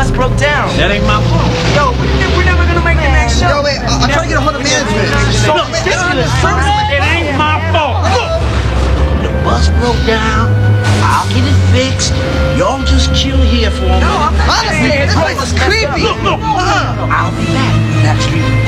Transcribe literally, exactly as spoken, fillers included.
bus broke down. That ain't my fault. Yo, we're never gonna make the next show. Yo, wait, uh, I'm trying to get a hold of management. So Look, ridiculous. it ain't my fault. Look. The bus broke down. I'll get it fixed. Y'all just chill here for a minute. Honestly, this place is creepy. Look, look. I'll be back. That's